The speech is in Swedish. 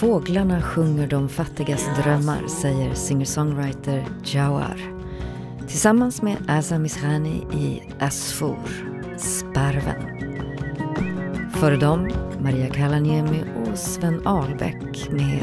Fåglarna sjunger de fattigas drömmar, säger singer-songwriter Jawar. Tillsammans med Azam Ishani i Asfur, Sparven. Före dem Maria Kalaniemi och Sven Ahlbäck med